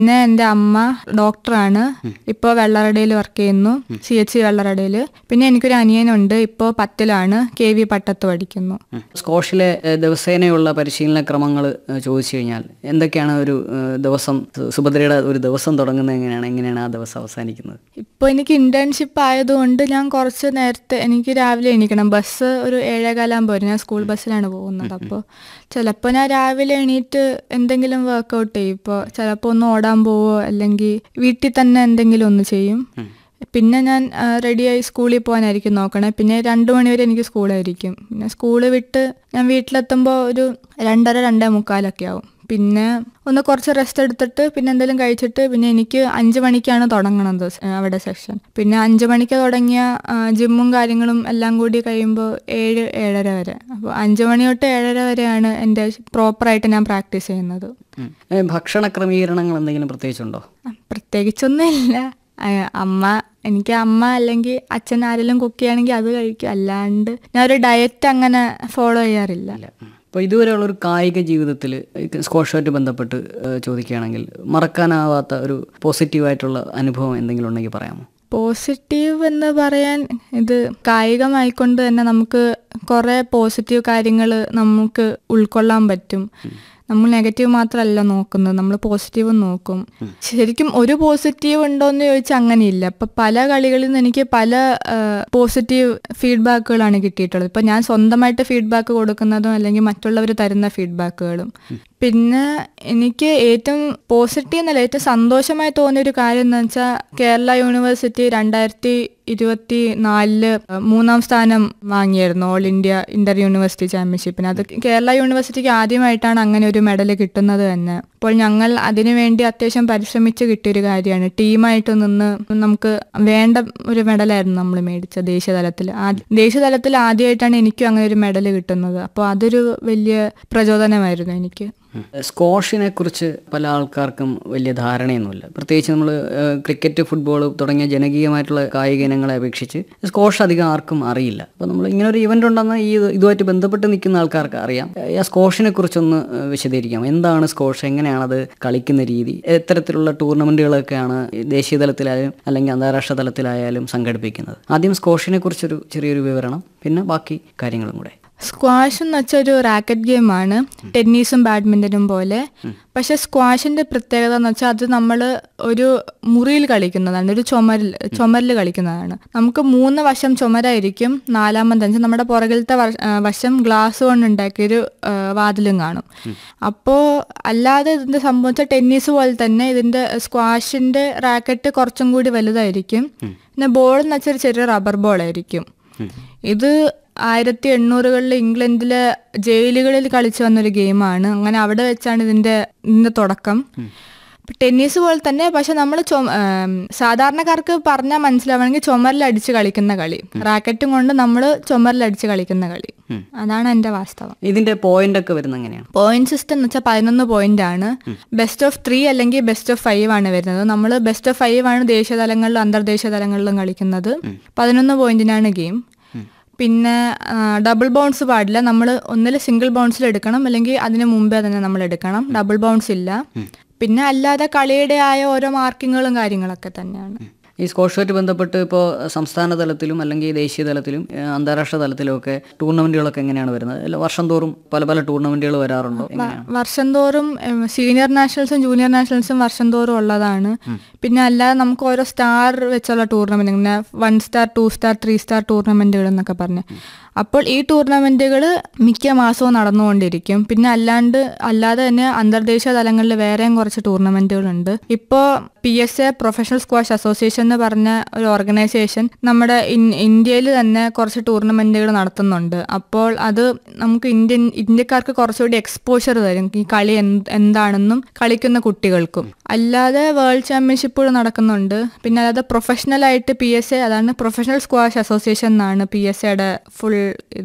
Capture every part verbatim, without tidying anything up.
പിന്നെ എൻ്റെ അമ്മ ഡോക്ടറാണ്, ഇപ്പോൾ വെള്ളറടയിൽ വർക്ക് ചെയ്യുന്നു, സി എച്ച് സി വെള്ളറടയിൽ. പിന്നെ എനിക്കൊരു അനിയനുണ്ട്, ഇപ്പോൾ പത്തിലാണ്, കെ വി പട്ടത്ത് പഠിക്കുന്നു. സ്ക്വാഷിലെ ദിവസേനയുള്ള പരിശീലന ക്രമങ്ങൾ ചോദിച്ചു കഴിഞ്ഞാൽ എന്തൊക്കെയാണ്? ഒരു ദിവസം സുഭദ്രയുടെ ഒരു ദിവസം തുടങ്ങുന്നത് എങ്ങനെയാണ്, എങ്ങനെയാണ് ആ ദിവസം അവസാനിക്കുന്നത്? ഇപ്പോൾ എനിക്ക് ഇന്റേൺഷിപ്പ് ആയതുകൊണ്ട് ഞാൻ കുറച്ച് നേരത്തെ, എനിക്ക് രാവിലെ എണീക്കണം. ബസ് ഒരു ഏഴേകാലാകുമ്പോൾ വരും, ഞാൻ സ്കൂൾ ബസ്സിലാണ് പോകുന്നത്. അപ്പോൾ ചിലപ്പോൾ ഞാൻ രാവിലെ എണീറ്റ് എന്തെങ്കിലും വർക്കൗട്ട് ചെയ്യും. ഇപ്പോൾ ചിലപ്പോൾ ഒന്ന് ഓടാൻ പോവോ അല്ലെങ്കിൽ വീട്ടിൽ തന്നെ എന്തെങ്കിലും ഒന്ന് ചെയ്യും. പിന്നെ ഞാൻ റെഡിയായി സ്കൂളിൽ പോകാനായിരിക്കും നോക്കണേ. പിന്നെ രണ്ട് മണിവരെ എനിക്ക് സ്കൂളായിരിക്കും. പിന്നെ സ്കൂൾ വിട്ട് ഞാൻ വീട്ടിലെത്തുമ്പോൾ ഒരു രണ്ടര രണ്ടേ മുക്കാലൊക്കെ ആവും. പിന്നെ ഒന്ന് കുറച്ച് റെസ്റ്റ് എടുത്തിട്ട് പിന്നെ എന്തെങ്കിലും കഴിച്ചിട്ട് പിന്നെ എനിക്ക് അഞ്ച് മണിക്കാണ് തുടങ്ങണത് അവിടെ സെഷൻ. പിന്നെ അഞ്ച് മണിക്ക് തുടങ്ങിയ ജിമ്മും കാര്യങ്ങളും എല്ലാം കൂടി കഴിയുമ്പോൾ ഏഴ് ഏഴര വരെ. അപ്പോൾ അഞ്ച് മണി തൊട്ട് ഏഴര വരെയാണ് എൻ്റെ പ്രോപ്പറായിട്ട് ഞാൻ പ്രാക്ടീസ് ചെയ്യുന്നത്. ഭക്ഷണ ക്രമീകരണങ്ങൾ എന്തെങ്കിലും പ്രത്യേകിച്ചുണ്ടോ? പ്രത്യേകിച്ചൊന്നും ഇല്ല. അമ്മ എനിക്ക് അമ്മ അല്ലെങ്കിൽ അച്ഛൻ ആരെങ്കിലും കുക്ക് ചെയ്യുകയാണെങ്കിൽ അത് കഴിക്കും. അല്ലാണ്ട് ഞാൻ ഒരു ഡയറ്റ് അങ്ങനെ ഫോളോ ചെയ്യാറില്ല. അപ്പോൾ ഇതുവരെയുള്ളൊരു കായിക ജീവിതത്തിൽ സ്ക്വാഷുമായിട്ട് ബന്ധപ്പെട്ട് ചോദിക്കുകയാണെങ്കിൽ മറക്കാനാവാത്ത ഒരു പോസിറ്റീവായിട്ടുള്ള അനുഭവം എന്തെങ്കിലും ഉണ്ടെങ്കിൽ പറയാമോ? പോസിറ്റീവ് എന്ന് പറയാൻ, ഇത് കായികമായിക്കൊണ്ട് തന്നെ നമുക്ക് കുറേ പോസിറ്റീവ് കാര്യങ്ങൾ നമുക്ക് ഉൾക്കൊള്ളാൻ പറ്റും. നമ്മൾ നെഗറ്റീവ് മാത്രമല്ല നോക്കുന്നത്, നമ്മൾ പോസിറ്റീവ് നോക്കും. ശരിക്കും ഒരു പോസിറ്റീവ് ഉണ്ടോയെന്ന് ചോദിച്ചാൽ അങ്ങനെയില്ല. അപ്പം പല കളികളിൽ നിന്ന് എനിക്ക് പല പോസിറ്റീവ് ഫീഡ്ബാക്കുകളാണ് കിട്ടിയിട്ടുള്ളത്. ഇപ്പം ഞാൻ സ്വന്തമായിട്ട് ഫീഡ്ബാക്ക് കൊടുക്കുന്നതും അല്ലെങ്കിൽ മറ്റുള്ളവർ തരുന്ന ഫീഡ്ബാക്കുകളും. പിന്നെ എനിക്ക് ഏറ്റവും പോസിറ്റീവ് എന്നല്ല, ഏറ്റവും സന്തോഷമായി തോന്നിയൊരു കാര്യം എന്ന് വെച്ചാൽ കേരള യൂണിവേഴ്സിറ്റി രണ്ടായിരത്തി ഇരുപത്തി നാലില് മൂന്നാം സ്ഥാനം വാങ്ങിയായിരുന്നു ഓൾ ഇന്ത്യ ഇന്റർ യൂണിവേഴ്സിറ്റി ചാമ്പ്യൻഷിപ്പിന്. അത് കേരള യൂണിവേഴ്സിറ്റിക്ക് ആദ്യമായിട്ടാണ് അങ്ങനെ ഒരു മെഡൽ കിട്ടുന്നത് തന്നെ. അപ്പോൾ ഞങ്ങൾ അതിനു വേണ്ടി അത്യാവശ്യം പരിശ്രമിച്ച് കിട്ടിയൊരു കാര്യമാണ്. ടീമായിട്ട് നിന്ന് നമുക്ക് വേണ്ട ഒരു മെഡലായിരുന്നു നമ്മൾ മേടിച്ചത് ദേശീയതലത്തിൽ. ദേശീയതലത്തിൽ ആദ്യമായിട്ടാണ് എനിക്കും അങ്ങനെ ഒരു മെഡൽ കിട്ടുന്നത്. അപ്പോൾ അതൊരു വലിയ പ്രചോദനമായിരുന്നു എനിക്ക്. സ്ക്വാഷിനെ കുറിച്ച് പല ആൾക്കാർക്കും വലിയ ധാരണയൊന്നുമില്ല. പ്രത്യേകിച്ച് നമ്മൾ ക്രിക്കറ്റ്, ഫുട്ബോൾ തുടങ്ങിയ ജനകീയമായിട്ടുള്ള കായിക ഇനങ്ങളെ അപേക്ഷിച്ച് സ്ക്വാഷ് അധികം ആർക്കും അറിയില്ല. അപ്പോൾ നമ്മൾ ഇങ്ങനെ ഒരു ഇവന്റ് ഉണ്ടെന്ന് ഈ ഇതുമായിട്ട് ബന്ധപ്പെട്ട് നിൽക്കുന്ന ആൾക്കാർക്ക് അറിയാം. ആ സ്ക്വാഷിനെ കുറിച്ചൊന്ന് വിശദീകരിക്കാം. എന്താണ് സ്ക്വാഷ്, എങ്ങനെയാണത് കളിക്കുന്ന രീതി, എത്തരത്തിലുള്ള ടൂർണമെന്റുകളൊക്കെയാണ് ദേശീയ തലത്തിലായാലും അല്ലെങ്കിൽ അന്താരാഷ്ട്ര തലത്തിലായാലും സംഘടിപ്പിക്കുന്നത്? ആദ്യം സ്ക്വാഷിനെ കുറിച്ചൊരു ചെറിയൊരു വിവരണം, പിന്നെ ബാക്കി കാര്യങ്ങളും കൂടെ. സ്ക്വാഷ് എന്ന് വെച്ചാൽ ഒരു റാക്കറ്റ് ഗെയിമാണ്, ടെന്നീസും ബാഡ്മിൻ്റനും പോലെ. പക്ഷെ സ്ക്വാഷിൻ്റെ പ്രത്യേകത എന്ന് വെച്ചാൽ അത് നമ്മൾ ഒരു മുറിയിൽ കളിക്കുന്നതാണ്, ഒരു ചുമരിൽ ചുമരിൽ കളിക്കുന്നതാണ്. നമുക്ക് മൂന്ന് വശം ചുമരായിരിക്കും, നാലാമത്തെ വെച്ചാൽ നമ്മുടെ പുറകിലത്തെ വശം ഗ്ലാസ് കൊണ്ട് ഉണ്ടാക്കിയൊരു വാതിലും കാണും. അപ്പോൾ അല്ലാതെ ഇതിൻ്റെ സംഭവിച്ച ടെന്നീസ് പോലെ തന്നെ ഇതിൻ്റെ സ്ക്വാഷിൻ്റെ റാക്കറ്റ് കുറച്ചും കൂടി വലുതായിരിക്കും. പിന്നെ ബോൾ എന്ന് വെച്ചാൽ ഒരു ചെറിയ റബ്ബർ ബോളായിരിക്കും. ഇത് ആയിരത്തി എണ്ണൂറുകളിൽ ഇംഗ്ലണ്ടിലെ ജയിലുകളിൽ കളിച്ചു വന്നൊരു ഗെയിമാണ്. അങ്ങനെ അവിടെ വെച്ചാണ് ഇതിൻ്റെ ഇതിൻ്റെ തുടക്കം. ടെന്നീസ് പോലെ തന്നെ, പക്ഷെ നമ്മൾ ചൊ സാധാരണക്കാർക്ക് പറഞ്ഞാൽ മനസ്സിലാവണമെങ്കിൽ ചുമരിലടിച്ച് കളിക്കുന്ന കളി, റാക്കറ്റും കൊണ്ട് നമ്മൾ ചുമരിലടിച്ച് കളിക്കുന്ന കളി. അതാണ് എൻ്റെ വാസ്തവം. ഇതിന്റെ പോയിന്റ് ഒക്കെ വരുന്നത് എങ്ങനെയാണ്? പോയിന്റ് സിസ്റ്റം എന്ന് വെച്ചാൽ പതിനൊന്ന് പോയിന്റ് ആണ്. ബെസ്റ്റ് ഓഫ് ത്രീ അല്ലെങ്കിൽ ബെസ്റ്റ് ഓഫ് ഫൈവ് ആണ് വരുന്നത്. നമ്മൾ ബെസ്റ്റ് ഓഫ് ഫൈവ് ആണ് ദേശീയ തലങ്ങളിലും അന്തർദേശീയ തലങ്ങളിലും കളിക്കുന്നത്. പതിനൊന്ന് പോയിന്റിനാണ് ഗെയിം. പിന്നെ ഡബിൾ ബൗൺസ് പാടില്ല. നമ്മൾ ഒന്നിൽ സിംഗിൾ ബൗൺസിൽ എടുക്കണം, അല്ലെങ്കിൽ അതിന് മുമ്പേ തന്നെ നമ്മൾ എടുക്കണം. ഡബിൾ ബൗൺസ് ഇല്ല. പിന്നെ അല്ലാതെ കളിയുടെ ആയ ഓരോ മാർക്കിങ്ങുകളും കാര്യങ്ങളൊക്കെ തന്നെയാണ്. ഈ സ്ക്വാഷുമായിട്ട് ബന്ധപ്പെട്ട് ഇപ്പോൾ സംസ്ഥാന തലത്തിലും അല്ലെങ്കിൽ ദേശീയ തലത്തിലും അന്താരാഷ്ട്ര തലത്തിലും ഒക്കെ ടൂർണമെന്റുകളൊക്കെ എങ്ങനെയാണ് വരുന്നത്? വർഷം തോറും പല പല ടൂർണമെന്റുകൾ വരാറുണ്ടോ? വർഷം തോറും സീനിയർ നാഷണൽസും ജൂനിയർ നാഷണൽസും വർഷം തോറും ഉള്ളതാണ്. പിന്നെ അല്ലാതെ നമുക്ക് ഓരോ സ്റ്റാർ വെച്ചുള്ള ടൂർണമെന്റ്, ഇങ്ങനെ one star, to star, three star ടൂർണമെന്റുകൾ എന്നൊക്കെ പറഞ്ഞ്. അപ്പോൾ ഈ ടൂർണമെന്റുകൾ മിക്ക മാസവും നടന്നുകൊണ്ടിരിക്കും. പിന്നെ അല്ലാണ്ട് അല്ലാതെ തന്നെ അന്തർദേശീയ തലങ്ങളിൽ വേറെയും കുറച്ച് ടൂർണമെന്റുകളുണ്ട്. ഇപ്പോൾ P S A professional squash association എന്ന് പറഞ്ഞ ഒരു ഓർഗനൈസേഷൻ നമ്മുടെ ഇന്ത്യയിൽ തന്നെ കുറച്ച് ടൂർണമെന്റുകൾ നടത്തുന്നുണ്ട്. അപ്പോൾ അത് നമുക്ക് ഇന്ത്യൻ ഇന്ത്യക്കാർക്ക് കുറച്ചുകൂടി എക്സ്പോഷർ തരും, ഈ കളി എന്താണെന്നും കളിക്കുന്ന കുട്ടികൾക്കും. അല്ലാതെ വേൾഡ് ചാമ്പ്യൻഷിപ്പുകൾ നടക്കുന്നുണ്ട്. പിന്നെ അല്ലാതെ പ്രൊഫഷണൽ ആയിട്ട് പി എസ് എ, അതാണ് പ്രൊഫഷണൽ സ്ക്വാഷ് അസോസിയേഷൻ എന്നാണ് പി എസ് എയുടെ ഫുൾ ഇത്.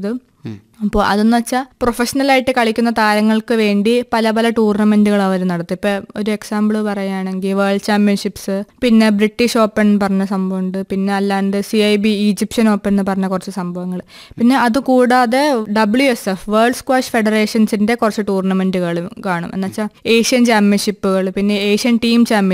അപ്പോൾ അതെന്ന് വെച്ചാൽ പ്രൊഫഷണലായിട്ട് കളിക്കുന്ന താരങ്ങൾക്ക് വേണ്ടി പല പല ടൂർണമെന്റുകൾ അവർ നടത്തും. ഇപ്പം ഒരു എക്സാമ്പിൾ പറയുകയാണെങ്കിൽ വേൾഡ് ചാമ്പ്യൻഷിപ്സ്, പിന്നെ ബ്രിട്ടീഷ് ഓപ്പൺ പറഞ്ഞ സംഭവമുണ്ട്, പിന്നെ അല്ലാണ്ട് C I B Egyptian open എന്ന് പറഞ്ഞ കുറച്ച് സംഭവങ്ങൾ. പിന്നെ അതുകൂടാതെ W S F world squash ഫെഡറേഷൻസിന്റെ കുറച്ച് ടൂർണമെന്റുകൾ കാണും. എന്നുവെച്ചാൽ ഏഷ്യൻ ചാമ്പ്യൻഷിപ്പുകൾ, പിന്നെ ഏഷ്യൻ ടീം ചാമ്പ്യൻഷിപ്പ്,